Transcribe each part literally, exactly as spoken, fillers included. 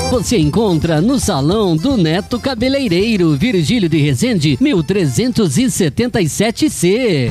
você encontra no Salão do Neto Cabeleireiro, Virgílio de Resende, mil trezentos e setenta e sete C.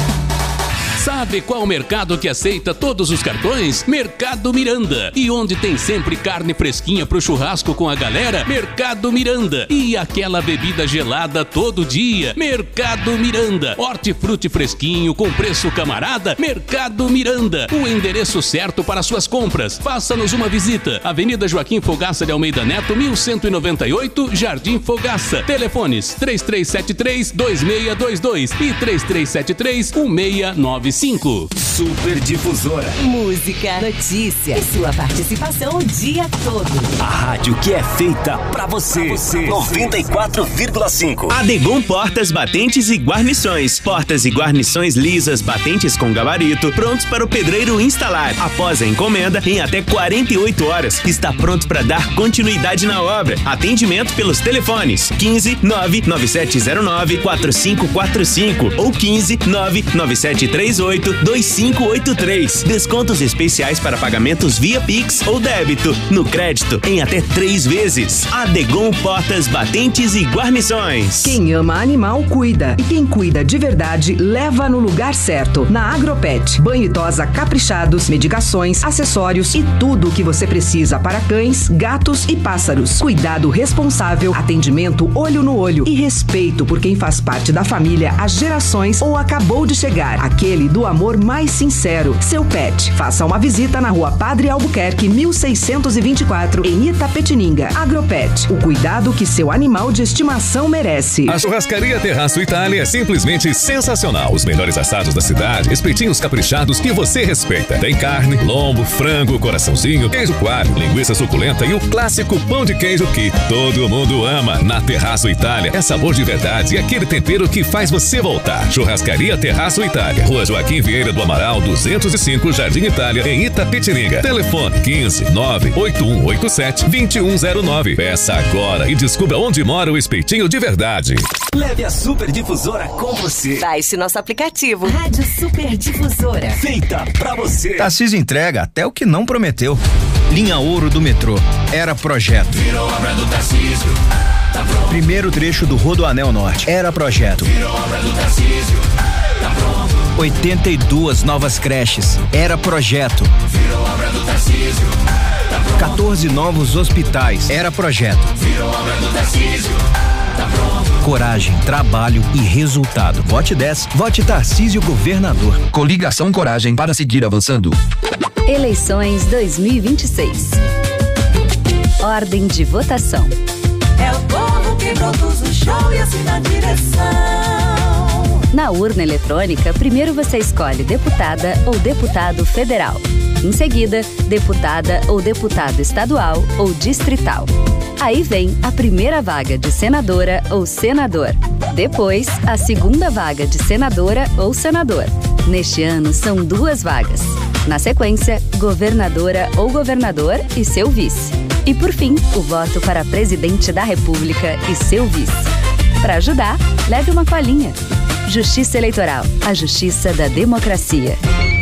Sabe qual mercado que aceita todos os cartões? Mercado Miranda. E onde tem sempre carne fresquinha pro churrasco com a galera? Mercado Miranda. E aquela bebida gelada todo dia? Mercado Miranda. Hortifruti fresquinho com preço camarada? Mercado Miranda. O endereço certo para suas compras. Faça-nos uma visita. Avenida Joaquim Fogaça de Almeida Neto, mil cento e noventa e oito, Jardim Fogaça. Telefones três três sete três, dois seis dois dois e três três sete três, um seis nove cinco. Super Difusora. Música, notícia e sua participação o dia todo. A rádio que é feita pra você. Pra você. noventa e quatro vírgula cinco. Adegon Portas, Batentes e Guarnições. Portas e guarnições lisas, batentes com gabarito, prontos para o pedreiro instalar. Após a encomenda, em até quarenta e oito horas, está pronto para dar continuidade na obra. Atendimento pelos telefones quinze, nove nove sete zero nove, quatro cinco quatro cinco ou quinze, nove nove sete três oito, dois cinco oito três. Descontos especiais para pagamentos via Pix ou débito. No crédito, em até três vezes. Adegon Portas, Batentes e Guarnições. Quem ama animal, cuida. E quem cuida de verdade, leva no lugar certo. Na Agropet. Banho e tosa caprichados, medicações, acessórios e tudo o que você precisa para cães, gatos e pássaros. Cuidado responsável, atendimento olho no olho e respeito por quem faz parte da família há gerações ou acabou de chegar. Aquele do amor mais sincero. Seu pet. Faça uma visita na Rua Padre Albuquerque, mil seiscentos e vinte e quatro, em Itapetininga. Agropet. O cuidado que seu animal de estimação merece. A Churrascaria Terraço Itália é simplesmente sensacional. Os melhores assados da cidade, espetinhos caprichados que você respeita. Tem carne, lombo, frango, coraçãozinho, queijo coalho, linguiça suculenta e o clássico pão de queijo que todo mundo ama. Na Terraço Itália é sabor de verdade e aquele tempero que faz você voltar. Churrascaria Terraço Itália. Rua Joaquim Vieira do Amaral, duzentos e cinco, Jardim Itália, em Itapetininga. Telefone quinze, nove oito um oito sete, dois um zero nove. Peça agora e descubra onde mora o espetinho de verdade. Leve a Super Difusora com você. Baixe nosso aplicativo. Rádio Super Difusora. Feita pra você. Tarcísio entrega até o que não prometeu. Linha Ouro do metrô. Era projeto. Virou obra do Tarcísio. Tá pronto. Primeiro trecho do Rodoanel Norte. Era projeto. Virou obra do Tarcísio. Tá pronto. oitenta e duas novas creches. Era projeto. Virou obra do Tarcísio. Tá pronto. quatorze novos hospitais. Era projeto. Virou obra do Tarcísio. Tá pronto. Coragem, trabalho e resultado. Vote dez. Vote Tarcísio Governador. Coligação Coragem para seguir avançando. Eleições dois mil e vinte e seis. Ordem de votação. É o povo que produz o show e assina a direção. Na urna eletrônica, primeiro você escolhe deputada ou deputado federal. Em seguida, deputada ou deputado estadual ou distrital. Aí vem a primeira vaga de senadora ou senador. Depois, a segunda vaga de senadora ou senador. Neste ano, são duas vagas. Na sequência, governadora ou governador e seu vice. E por fim, o voto para presidente da República e seu vice. Para ajudar, leve uma colinha. Justiça Eleitoral, a justiça da democracia.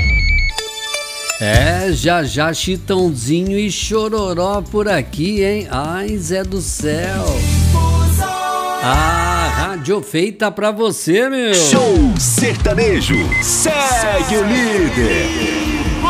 É, já já Chitãozinho e Chororó por aqui, hein? Ai, Zé do céu. A rádio feita pra você, meu. Show sertanejo. Segue o líder.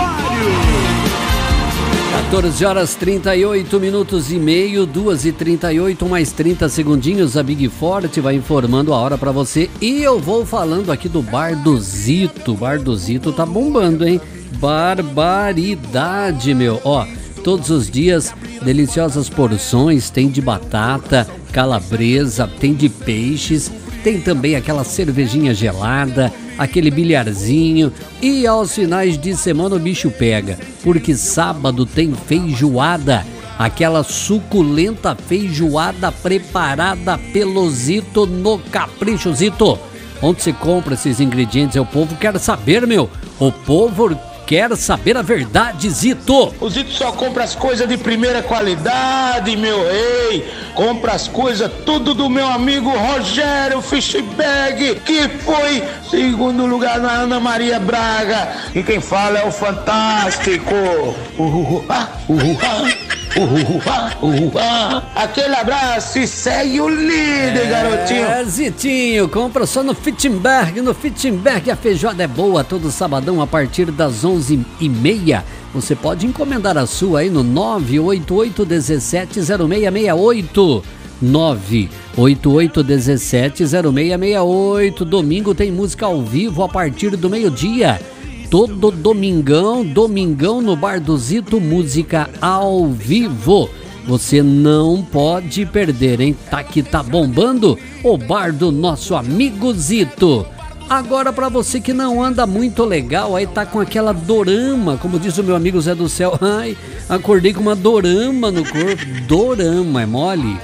quatorze horas trinta e oito minutos e meio, duas e trinta e oito, mais trinta segundinhos. A Big Forte vai informando a hora pra você. E eu vou falando aqui do Bar do Zito. O Bar do Zito tá bombando, hein? Barbaridade, meu. Ó, todos os dias, deliciosas porções. Tem de batata, calabresa, tem de peixes. Tem também aquela cervejinha gelada, aquele bilharzinho. E aos finais de semana o bicho pega, porque sábado tem feijoada, aquela suculenta feijoada preparada pelo Zito no Capricho. Zito, onde você compra esses ingredientes? O povo quer saber, meu. O povo quer saber a verdade, Zito. O Zito só compra as coisas de primeira qualidade, meu rei. Compra as coisas tudo do meu amigo Rogério Fishbag, que foi segundo lugar na Ana Maria Braga. E quem fala é o fantástico. Uhul, ah, uhul, ah. Uh, uh, uh, aquele abraço e segue o líder, é, garotinho. É, Zitinho, compra só no Fittenberg. No Fittenberg a feijoada é boa. Todo sabadão a partir das onze e meia. Você pode encomendar a sua aí no nove oito oito um sete zero seis seis oito. nove oito oito um sete zero seis seis oito. Domingo tem música ao vivo a partir do meio-dia. Todo domingão, domingão no Bar do Zito, música ao vivo. Você não pode perder, hein? Tá que tá bombando o Bar do nosso amigo Zito. Agora, pra você que não anda muito legal, aí tá com aquela dorama, como diz o meu amigo Zé do Céu. Ai, acordei com uma dorama no corpo. Dorama, é mole?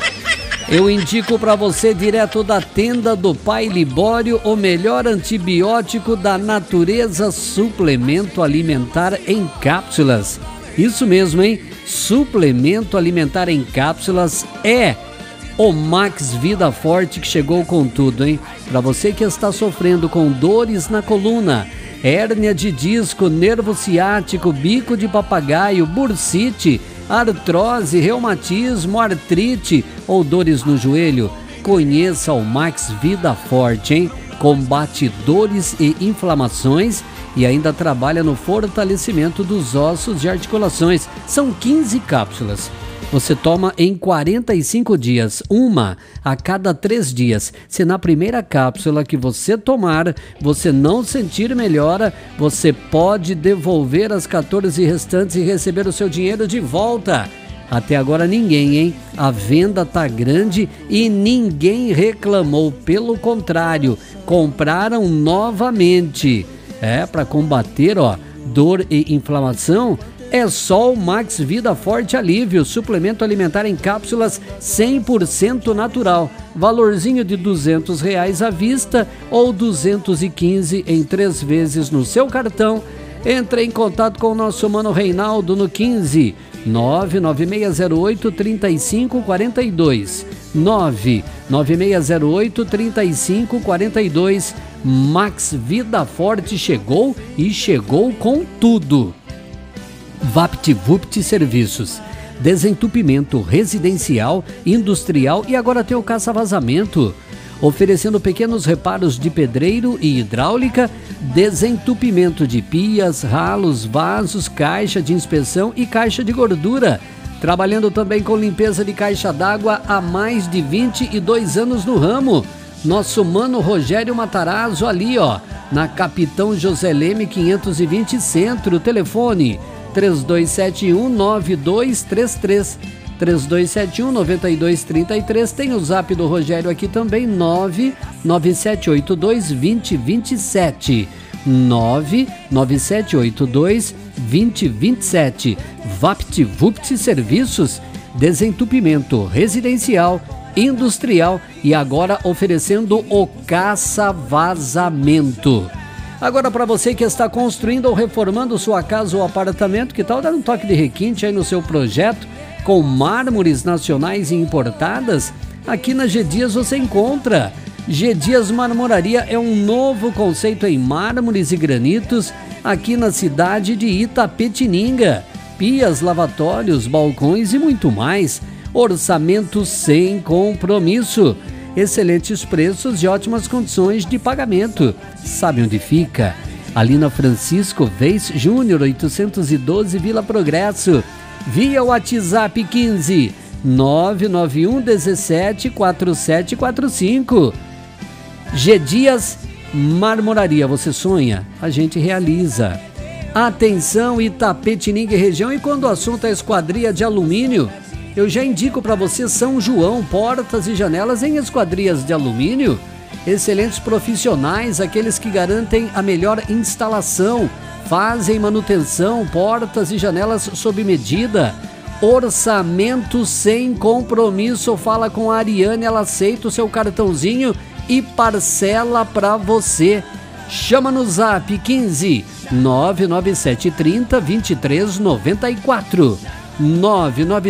Eu indico para você direto da tenda do Pai Libório, o melhor antibiótico da natureza, suplemento alimentar em cápsulas. Isso mesmo, hein? Suplemento alimentar em cápsulas é o Max Vida Forte, que chegou com tudo, hein? Para você que está sofrendo com dores na coluna, hérnia de disco, nervo ciático, bico de papagaio, bursite, artrose, reumatismo, artrite ou dores no joelho, conheça o Max Vida Forte, hein? Combate dores e inflamações e ainda trabalha no fortalecimento dos ossos e articulações. São quinze cápsulas. Você toma em quarenta e cinco dias, uma a cada três dias. Se na primeira cápsula que você tomar, você não sentir melhora, você pode devolver as quatorze restantes e receber o seu dinheiro de volta. Até agora ninguém, hein? A venda tá grande e ninguém reclamou. Pelo contrário, compraram novamente. É, para combater, ó, dor e inflamação, é só o Max Vida Forte Alívio, suplemento alimentar em cápsulas cem por cento natural. Valorzinho de duzentos reais à vista ou duzentos e quinze em três vezes no seu cartão. Entre em contato com o nosso mano Reinaldo no quinze nove nove seis zero oito três cinco quatro dois. nove nove seis zero oito três cinco quatro dois. Max Vida Forte chegou e chegou com tudo. VaptVupt Serviços, desentupimento residencial, industrial e agora tem o caça-vazamento, oferecendo pequenos reparos de pedreiro e hidráulica, desentupimento de pias, ralos, vasos, caixa de inspeção e caixa de gordura. Trabalhando também com limpeza de caixa d'água há mais de vinte e dois anos no ramo. Nosso mano Rogério Matarazzo ali, ó, na Capitão José Leme quinhentos e vinte Centro, telefone três dois sete um nove dois três três, três dois sete um nove dois três três. Tem o zap do Rogério aqui também, nove nove sete oito dois dois zero dois sete, nove nove sete oito dois dois zero dois sete. VaptVupt Serviços, desentupimento residencial, industrial e agora oferecendo o caça-vazamento. Agora, para você que está construindo ou reformando sua casa ou apartamento, que tal dar um toque de requinte aí no seu projeto com mármores nacionais e importadas? Aqui na G Dias você encontra. G Dias Marmoraria é um novo conceito em mármores e granitos aqui na cidade de Itapetininga. Pias, lavatórios, balcões e muito mais. Orçamento sem compromisso. Excelentes preços e ótimas condições de pagamento. Sabe onde fica? Ali na Francisco Vez Júnior, oitocentos e doze, Vila Progresso. Via WhatsApp quinze nove nove um um sete quatro sete quatro cinco. G Dias Marmoraria. Você sonha? A gente realiza. Atenção, Itapetininga e região. E quando o assunto é esquadria de alumínio, eu já indico para você São João, portas e janelas em esquadrias de alumínio. Excelentes profissionais, aqueles que garantem a melhor instalação, fazem manutenção, portas e janelas sob medida. Orçamento sem compromisso. Fala com a Ariane, ela aceita o seu cartãozinho e parcela para você. Chama no zap quinze nove nove sete três zero dois três nove quatro. nove nove